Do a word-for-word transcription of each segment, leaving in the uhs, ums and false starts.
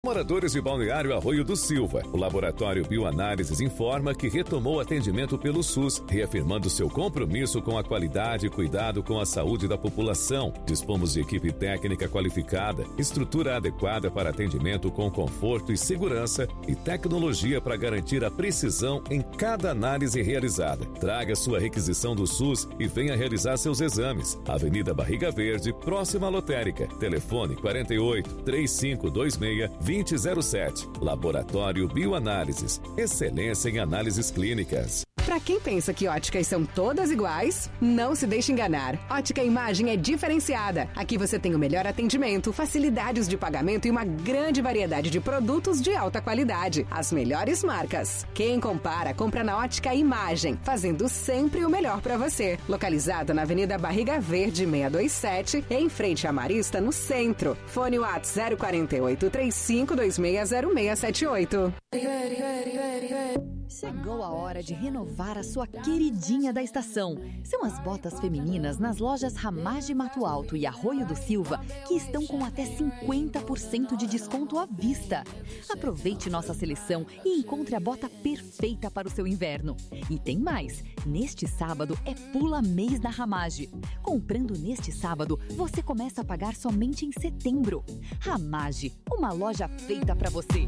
Moradores de Balneário Arroio do Silva, o Laboratório Bioanálises informa que retomou atendimento pelo SUS, reafirmando seu compromisso com a qualidade e cuidado com a saúde da população. Dispomos de equipe técnica qualificada, estrutura adequada para atendimento com conforto e segurança e tecnologia para garantir a precisão em cada análise realizada. Traga sua requisição do SUS e venha realizar seus exames. Avenida Barriga Verde, próxima à Lotérica. Telefone quarenta e oito, três cinco dois seis, dois zero zero sete. Laboratório Bioanálises. Excelência em análises clínicas. Para quem pensa que óticas são todas iguais, não se deixe enganar. Ótica Imagem é diferenciada. Aqui você tem o melhor atendimento, facilidades de pagamento e uma grande variedade de produtos de alta qualidade. As melhores marcas. Quem compara, compra na Ótica Imagem, fazendo sempre o melhor para você. Localizada na Avenida Barriga Verde seiscentos e vinte e sete, em frente à Marista, no centro. Fone WhatsApp zero quatro oito, três cinco dois seis, zero seis sete oito. Chegou a hora de renovar a sua queridinha da estação. São as botas femininas nas lojas Ramage Mato Alto e Arroio do Silva que estão com até cinquenta por cento de desconto à vista. Aproveite nossa seleção e encontre a bota perfeita para o seu inverno. E tem mais, neste sábado é Pula Mês na Ramage. Comprando neste sábado, você começa a pagar somente em setembro. Ramage, uma loja feita para você.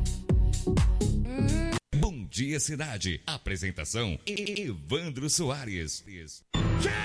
Bom Dia Cidade. Apresentação: Evandro Soares.